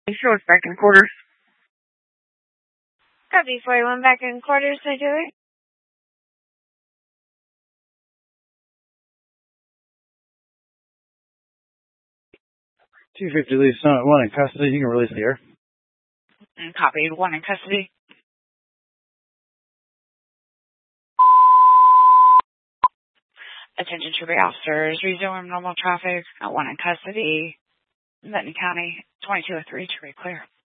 Show us back in quarters. Copy 41 back in quarters, I do it. 250 leaves Summit 1 in custody. You can release the air. Copied. 1 in custody. Attention Trooper officers, resume normal traffic at 1 in custody. Benton County, 2203 to clear.